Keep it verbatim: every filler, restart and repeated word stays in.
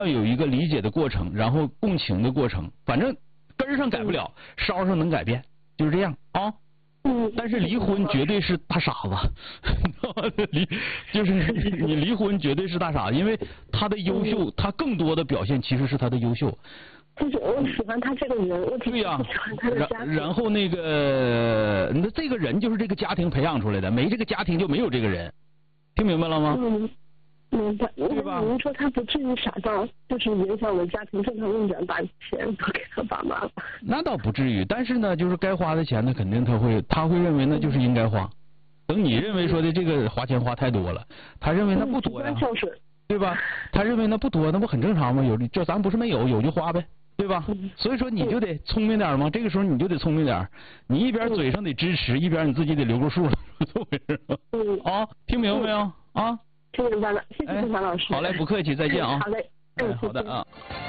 要有一个理解的过程，然后共情的过程，反正根儿上改不了，梢上能改变，就是这样啊。 嗯。 但是离婚绝对是大傻子，离就是你离婚绝对是大傻子，因为他的优秀，他更多的表现其实是他的优秀。 就是我喜欢他这个人，我对呀、 不喜欢他的家庭。 然然后那个，那这个人就是这个家庭培养出来的，没这个家庭就没有这个人，听明白了吗？ 嗯。明白， 对吧？ 您说他不至于傻到就是影响我家庭正常运转，把钱都给他爸妈了。 那倒不至于，但是呢，就是该花的钱呢，肯定他会，他会认为那就是应该花。等你认为说的这个花钱花太多了，他认为那不多呀， 孝顺， 对吧？他认为那不多，那不很正常吗？有就咱不是没有，有就花呗，对吧？所以说你就得聪明点嘛，这个时候你就得聪明点，你一边嘴上得支持，一边你自己得留个数了，怎么回事？ 嗯。 啊，听明白没有？啊？ 听明白了，谢谢郑凡老师。 好嘞，不客气，再见啊。 好嘞， 嗯，好的啊。